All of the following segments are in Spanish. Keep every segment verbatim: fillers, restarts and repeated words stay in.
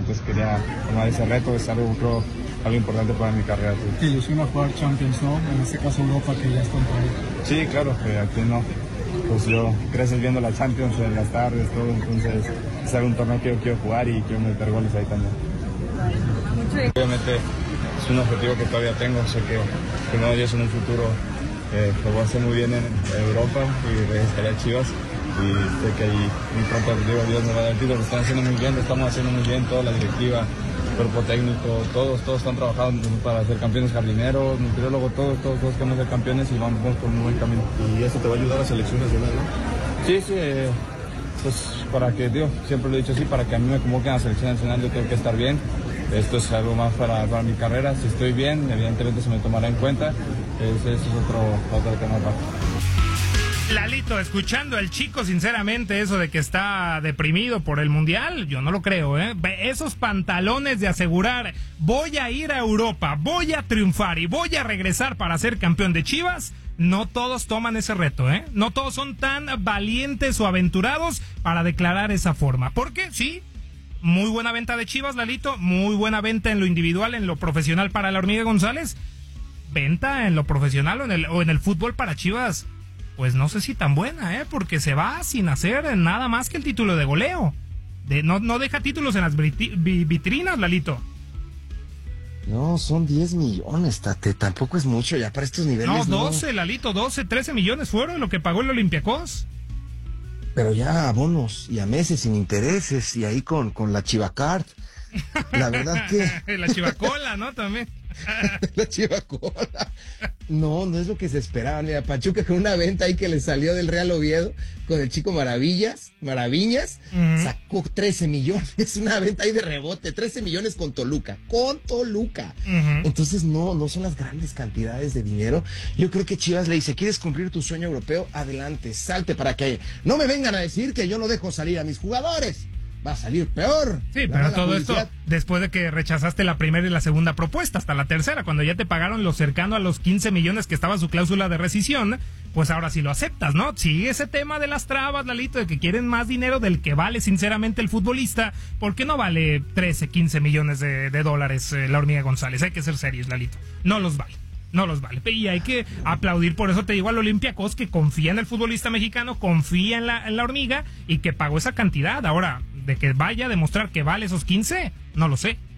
entonces quería tomar ese reto, es algo, creo, algo importante para mi carrera. Sí. Te ilusiona jugar Champions, ¿no? En este caso Europa, que ya está en país. Sí, claro, que aquí no. Pues yo creces viendo la Champions en las tardes, todo, entonces es algún torneo que yo quiero jugar y quiero meter goles ahí también. Obviamente es un objetivo que todavía tengo, sé que, que no, yo en un futuro eh, lo voy a hacer muy bien en Europa y regresaré a Chivas. Y sé que ahí muy pronto, digo, Dios nos va a dar el título, lo están haciendo muy bien, lo estamos haciendo muy bien, toda la directiva, cuerpo técnico, todos, todos están trabajando para ser campeones, jardineros, nutriólogos, todos, todos, todos queremos ser campeones y vamos, vamos por un buen camino. ¿Y eso te va a ayudar a la selección nacional, no? Sí, sí, eh, pues para que, digo, siempre lo he dicho así, para que a mí me convoquen a la selección nacional yo tengo que estar bien. Esto es algo más para, para mi carrera, si estoy bien, evidentemente se me tomará en cuenta, ese, ese es otro, otro tema aparte. Lalito, escuchando al chico, sinceramente, eso de que está deprimido por el Mundial, yo no lo creo, ¿eh? Esos pantalones de asegurar, voy a ir a Europa, voy a triunfar y voy a regresar para ser campeón de Chivas, no todos toman ese reto, ¿eh? No todos son tan valientes o aventurados para declarar esa forma. Porque, sí, muy buena venta de Chivas, Lalito, muy buena venta en lo individual, en lo profesional para la Hormiga González, venta en lo profesional o en el, o en el fútbol para Chivas. Pues no sé si tan buena, ¿eh? Porque se va sin hacer nada más que el título de goleo. De, no, no deja títulos en las vitrinas, Lalito. No, son diez millones, tate, tampoco es mucho ya para estos niveles. No, doce, no. Lalito, doce, trece millones fueron lo que pagó el Olympiacos. Pero ya a bonos y a meses sin intereses y ahí con, con la Chivacart. La verdad que... la Chivacola, ¿no? También. La Chivacola. No, no es lo que se esperaba. Mira, Pachuca con una venta ahí que le salió del Real Oviedo con el chico Maravillas, Maraviñas, uh-huh. Sacó trece millones, una venta ahí de rebote, trece millones con Toluca, con Toluca. Uh-huh. Entonces no, no son las grandes cantidades de dinero. Yo creo que Chivas le dice, ¿quieres cumplir tu sueño europeo? Adelante, salte para que no me vengan a decir que yo no dejo salir a mis jugadores. Va a salir peor. Sí, pero todo esto después de que rechazaste la primera y la segunda propuesta, hasta la tercera, cuando ya te pagaron lo cercano a los quince millones que estaba su cláusula de rescisión, pues ahora sí lo aceptas, ¿no? Sigue ese tema de las trabas, Lalito, de que quieren más dinero del que vale sinceramente el futbolista, porque no vale trece, quince millones de, de dólares eh, la Hormiga González. Hay que ser serios, Lalito. No los vale. No los vale. Y hay que aplaudir, por eso te digo al Olympiacos, que confía en el futbolista mexicano, confía en la, en la Hormiga y que pagó esa cantidad. Ahora, de que vaya a demostrar que vale esos quince, no lo sé.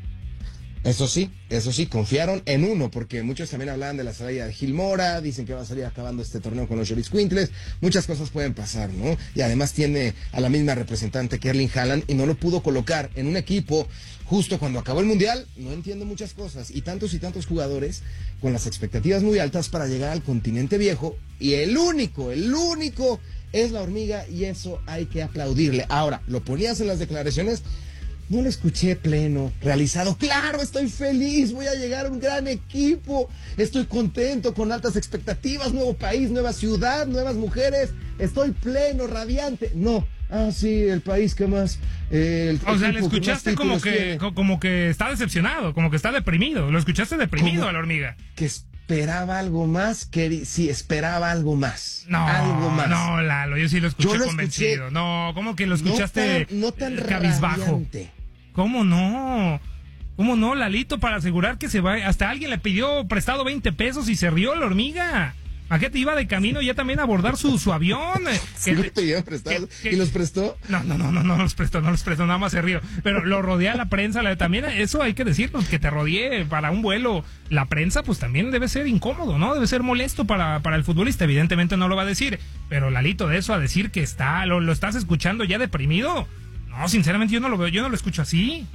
Eso sí, eso sí, confiaron en uno, porque muchos también hablaban de la salida de Gil Mora, dicen que va a salir acabando este torneo con los Xolitzcuintles, muchas cosas pueden pasar, ¿no? Y además tiene a la misma representante que Erling Haaland y no lo pudo colocar en un equipo justo cuando acabó el Mundial. No entiendo muchas cosas, y tantos y tantos jugadores con las expectativas muy altas para llegar al continente viejo, y el único, el único es la Hormiga, y eso hay que aplaudirle. Ahora, lo ponías en las declaraciones. No lo escuché pleno, realizado. Claro, estoy feliz, voy a llegar a un gran equipo, estoy contento, con altas expectativas, nuevo país, nueva ciudad, nuevas mujeres, estoy pleno, radiante. No, ah, sí, el país que más... Eh, el o sea, le escuchaste como que, tiene. como que está decepcionado, como que está deprimido, lo escuchaste deprimido como a la Hormiga. Que esperaba algo más, que sí, esperaba algo más. No, algo más. no, Lalo, yo sí lo escuché yo lo convencido. Escuché, no, ¿cómo que lo escuchaste no tan, no tan cabizbajo? Radiante. ¿Cómo no? ¿Cómo no, Lalito? Para asegurar que se va... Hasta alguien le pidió prestado veinte pesos y se rió la Hormiga. ¿A qué te iba de camino ya también a abordar su, su avión? Sí, que te pidieron prestado. ¿Y los prestó? No, no, no, no, no los prestó, no los prestó, nada más se rió. Pero lo rodea la prensa, la, también eso hay que decirnos, que te rodee para un vuelo la prensa, pues también debe ser incómodo, ¿no? Debe ser molesto para, para el futbolista, evidentemente no lo va a decir. Pero, Lalito, de eso a decir que está, lo, lo estás escuchando ya deprimido... No, sinceramente yo no lo veo, yo no lo escucho así.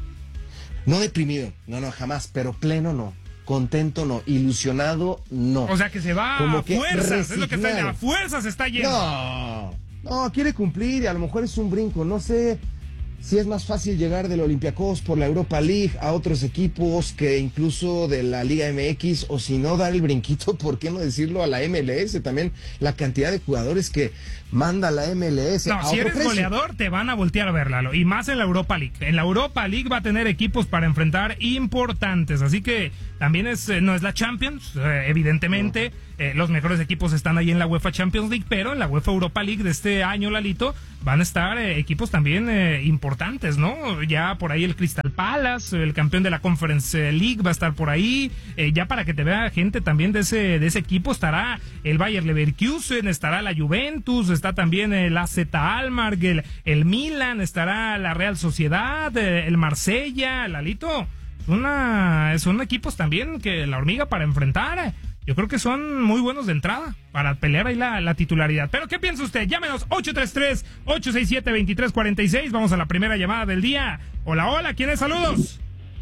No deprimido, no, no, jamás, pero pleno no, contento no, ilusionado no. O sea que se va Como a fuerzas, resignado. Es lo que está, a fuerzas está yendo. No, no, quiere cumplir y a lo mejor es un brinco, no sé si es más fácil llegar del Olympiacos por la Europa League a otros equipos que incluso de la Liga M X, o si no dar el brinquito, ¿por qué no decirlo?, a la M L S, también la cantidad de jugadores que manda la M L S. No, a si eres precio. Goleador te van a voltear a ver, Lalo, y más en la Europa League. En la Europa League va a tener equipos para enfrentar importantes, así que también es no es la Champions, eh, evidentemente, no. eh, los mejores equipos están ahí en la UEFA Champions League, pero en la UEFA Europa League de este año, Lalito, van a estar eh, equipos también eh, importantes importantes, ¿no? Ya por ahí el Crystal Palace, el campeón de la Conference League va a estar por ahí, eh, ya para que te vea gente también de ese de ese equipo estará el Bayer Leverkusen, estará la Juventus, está también el A Z Alkmaar, el, el Milan, estará la Real Sociedad, el Marsella, Lalito. Una, son equipos también que la hormiga para enfrentar, yo creo que son muy buenos de entrada para pelear ahí la, la titularidad. Pero ¿qué piensa usted? Llámenos ocho tres tres, ocho seis siete, dos tres cuatro seis. Vamos a la primera llamada del día. Hola, hola, ¿quién es? Saludos.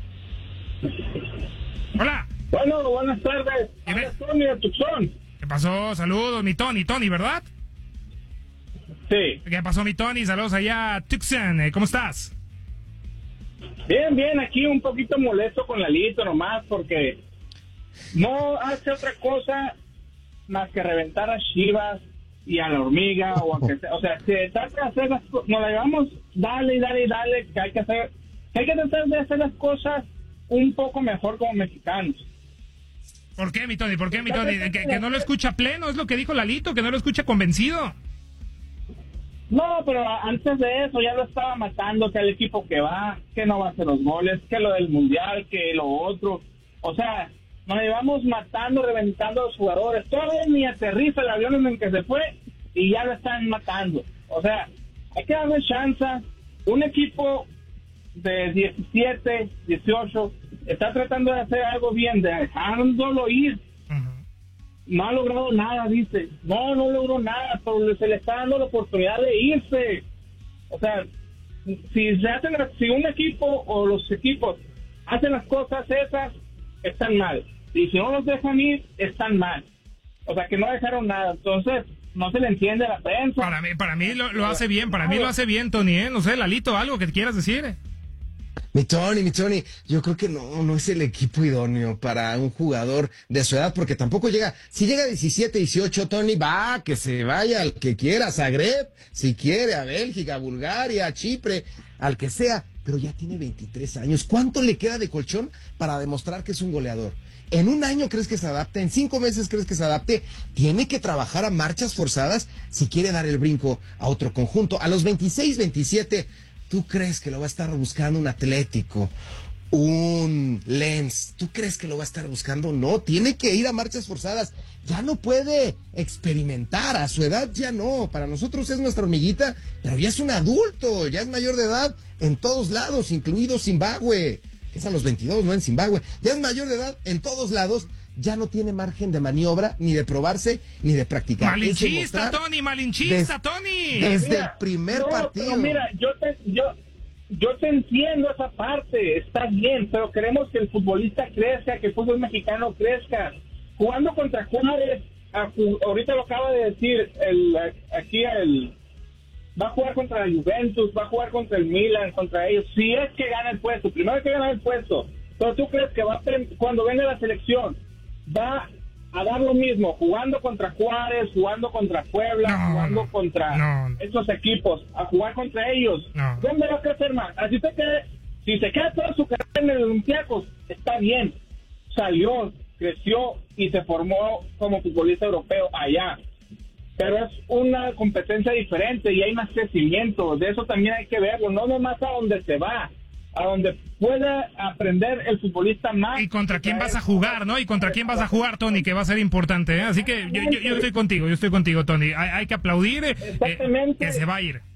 Hola. Bueno, buenas tardes. Hola, Tony de Tucson. ¿Qué pasó? Saludos, mi Tony, Tony, ¿verdad? Sí. ¿Qué pasó, mi Tony? Saludos allá a Tucson. ¿Cómo estás? Bien, bien, aquí un poquito molesto con Lalito nomás porque no hace otra cosa más que reventar a Chivas y a la hormiga o a que sea, o sea, se trata de hacer las cosas, nos la llevamos, dale y dale y dale, que hay que hacer, que hay que tratar de hacer las cosas un poco mejor como mexicanos. ¿Por qué, mi Tony? ¿Por qué, mi Tony? Que, que no lo escucha pleno, es lo que dijo Lalito, que no lo escucha convencido. No, pero antes de eso ya lo estaba matando, que el equipo que va, que no va a hacer los goles, que lo del mundial, que lo otro. O sea, nos llevamos matando, reventando a los jugadores. Todavía ni aterriza el avión en el que se fue y ya lo están matando. O sea, hay que darle chance. Un equipo de diecisiete, dieciocho está tratando de hacer algo bien, dejándolo ir. No ha logrado nada, dice. No, no logró nada, pero se le está dando la oportunidad de irse. O sea, si se hacen, si un equipo o los equipos hacen las cosas esas, están mal. Y si no los dejan ir, están mal. O sea, que no dejaron nada. Entonces, no se le entiende a la prensa. Para mí, para mí lo, lo hace bien, para mí lo hace bien, Tony, ¿eh? No sé, Lalito, algo que quieras decir. Mi Tony, mi Tony, yo creo que no, no es el equipo idóneo para un jugador de su edad, porque tampoco llega, si llega a diecisiete, dieciocho, Tony, va, que se vaya al que quiera, a Zagreb, si quiere, a Bélgica, a Bulgaria, a Chipre, al que sea, pero ya tiene veintitrés años. ¿Cuánto le queda de colchón para demostrar que es un goleador? ¿En un año crees que se adapte? ¿En cinco meses crees que se adapte? Tiene que trabajar a marchas forzadas si quiere dar el brinco a otro conjunto. A los veintiséis, veintisiete... ¿tú crees que lo va a estar buscando un Atlético, un Lens? ¿Tú crees que lo va a estar buscando? No, tiene que ir a marchas forzadas. Ya no puede experimentar, a su edad ya no. Para nosotros es nuestra hormiguita, pero ya es un adulto, ya es mayor de edad en todos lados, incluido Zimbabue, que es a los veintidós, no en Zimbabue. Ya es mayor de edad en todos lados. Ya no tiene margen de maniobra, ni de probarse, ni de practicar. Malinchista, Tony, malinchista, des, Tony. Desde mira, el primer no, partido. Pero mira, yo te, yo, yo te entiendo esa parte, está bien, pero queremos que el futbolista crezca, que el fútbol mexicano crezca. Jugando contra Juárez, ahorita lo acaba de decir, el, aquí el, va a jugar contra la Juventus, va a jugar contra el Milan, contra ellos. Si es que gana el puesto, primero hay que ganar el puesto. Pero tú crees que va a, cuando venga la selección, va a dar lo mismo, jugando contra Juárez, jugando contra Puebla, no, jugando no, contra no. esos equipos, a jugar contra ellos. No. ¿Dónde va a crecer más? Así se quede, si se queda toda su carrera en el Olympiacos, está bien. Salió, creció y se formó como futbolista europeo allá. Pero es una competencia diferente y hay más crecimiento. De eso también hay que verlo, no nomás a donde se va, a donde pueda aprender el futbolista más. ¿Y contra quién vas a jugar, no? ¿Y contra quién vas a jugar, Tony? Que va a ser importante, ¿eh? Así que yo, yo, yo estoy contigo, yo estoy contigo, Tony. Hay, hay que aplaudir eh, eh, que se va a ir.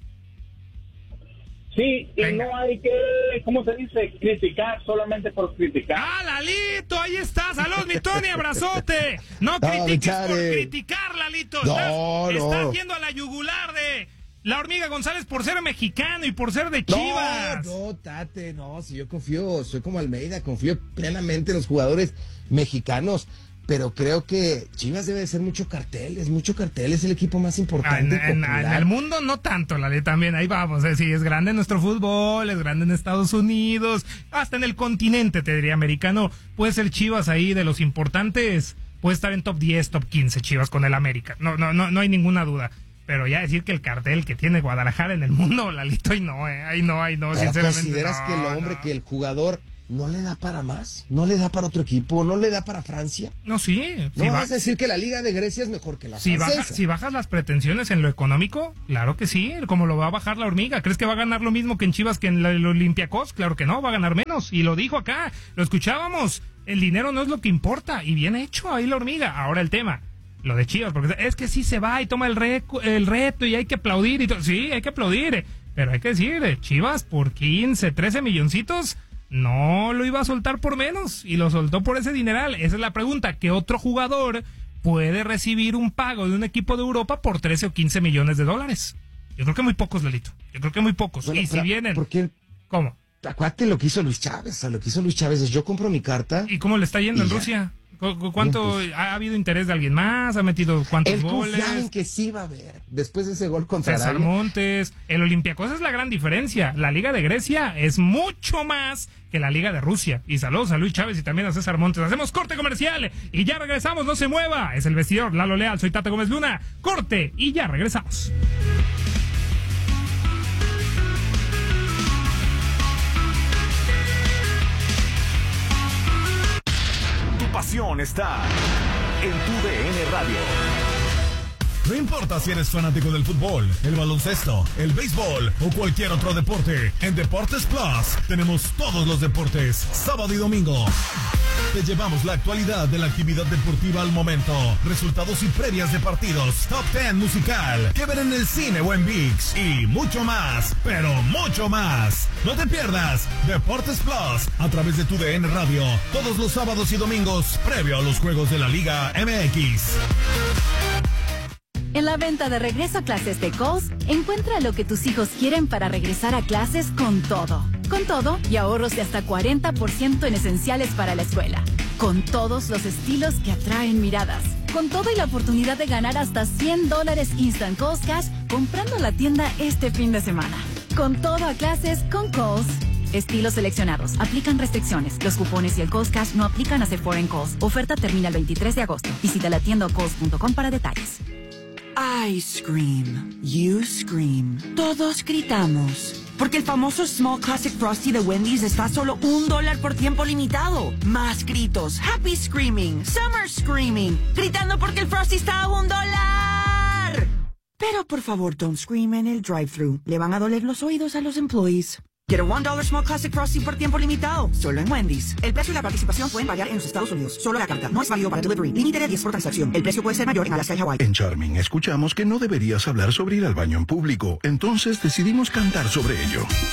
Sí, y Venga. no hay que, ¿cómo se dice? Criticar solamente por criticar. ¡Ah, Lalito! Ahí está. ¡Salud, mi Tony! ¡Abrazote! No critiques no, por criticar, Lalito. No, estás, no. estás yendo a la yugular de la Hormiga González por ser mexicano y por ser de Chivas. No, no, Tate, no, si yo confío, soy como Almeida, confío plenamente en los jugadores mexicanos, pero creo que Chivas debe de ser mucho cartel, es mucho cartel, es el equipo más importante. En, en, en el mundo no tanto, Lale, también, ahí vamos, eh, sí, es grande nuestro fútbol, es grande en Estados Unidos, hasta en el continente, te diría, americano, puede ser Chivas ahí de los importantes, puede estar en top diez, top quince Chivas con el América, no, no, no, no hay ninguna duda. Pero ya decir que el cartel que tiene Guadalajara en el mundo, Lalito, ahí no, eh, ahí no, ahí no, pero sinceramente. ¿consideras no, que el hombre, no. que el jugador ¿no le da para más? ¿No le da para otro equipo? ¿No le da para Francia? No, sí. ¿No si vas va, a decir que la Liga de Grecia es mejor que la si francesa? baja, si bajas las pretensiones en lo económico, claro que sí, como lo va a bajar la hormiga. ¿Crees que va a ganar lo mismo que en Chivas que en la- el Olympiacos? Claro que no, va a ganar menos. Y lo dijo acá, lo escuchábamos. El dinero no es lo que importa. Y bien hecho ahí la hormiga. Ahora el tema, lo de Chivas, porque es que sí se va y toma el, reco- el reto y hay que aplaudir y todo. Sí, hay que aplaudir. Pero hay que decir, Chivas por quince, trece milloncitos no lo iba a soltar por menos y lo soltó por ese dineral. Esa es la pregunta. ¿Qué otro jugador puede recibir un pago de un equipo de Europa por trece o quince millones de dólares? Yo creo que muy pocos, Lalito. Yo creo que muy pocos. Bueno, y si pero, vienen... ¿por qué? ¿Cómo? Acuérdate lo que hizo Luis Chávez. O lo que hizo Luis Chávez es: yo compro mi carta. ¿Y cómo le está yendo Y en ya. Rusia? ¿Cu- cu- ¿Cuánto Bien, pues. ha habido interés de alguien más? ¿Ha metido cuántos Él goles? confiaba en que sí iba a haber. Después de ese gol contra César Arabia. Montes, el Olympiacos es la gran diferencia. La Liga de Grecia es mucho más que la Liga de Rusia. Y saludos a Luis Chávez y también a César Montes. Hacemos corte comercial y ya regresamos, no se mueva. Es el vestidor, Lalo Leal, soy Tata Gómez Luna. Corte y ya regresamos. Tu pasión está en tu D N Radio. No importa si eres fanático del fútbol, el baloncesto, el béisbol o cualquier otro deporte, en Deportes Plus tenemos todos los deportes, sábado y domingo. Te llevamos la actualidad de la actividad deportiva al momento, resultados y previas de partidos, top diez musical, que ver en el cine o en ViX y mucho más, pero mucho más. No te pierdas Deportes Plus a través de tu D N Radio todos los sábados y domingos previo a los juegos de la Liga M X. En la venta de regreso a clases de Kohl's, encuentra lo que tus hijos quieren para regresar a clases con todo. Con todo y ahorros de hasta cuarenta por ciento en esenciales para la escuela. Con todos los estilos que atraen miradas. Con todo y la oportunidad de ganar hasta cien dólares Instant Kohl's Cash comprando en la tienda este fin de semana. Con todo a clases con Kohl's. Estilos seleccionados. Aplican restricciones. Los cupones y el Kohl's Cash no aplican a Sephora en Kohl's. Oferta termina el veintitrés de agosto. Visita la tienda o kohls punto com para detalles. I scream. You scream. Todos gritamos. Porque el famoso Small Classic Frosty de Wendy's está a solo un dólar por tiempo limitado. Más gritos. Happy Screaming. Summer Screaming. Gritando porque el Frosty está a un dólar. Pero por favor, don't scream en el drive-thru. Le van a doler los oídos a los employees. Get a one dollar Small Classic Frosty por tiempo limitado. Solo en Wendy's. El precio y la participación pueden variar en los Estados Unidos. Solo la carta. No es válido para delivery. Límite de diez por transacción. El precio puede ser mayor en Alaska y Hawaii. En Charming escuchamos que no deberías hablar sobre ir al baño en público. Entonces decidimos cantar sobre ello.